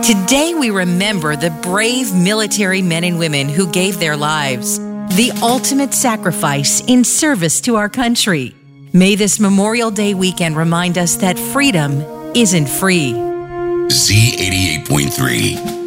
Today we remember the brave military men and women who gave their lives, the ultimate sacrifice in service to our country. May this Memorial Day weekend remind us that freedom isn't free. Z88.3